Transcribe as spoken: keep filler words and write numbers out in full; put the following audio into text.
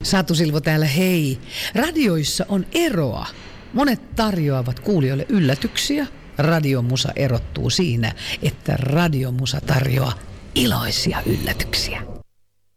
Satu Silvo täällä, hei. Radioissa on eroa. Monet tarjoavat kuulijoille yllätyksiä. Radiomusa erottuu siinä, että radiomusa tarjoaa iloisia yllätyksiä.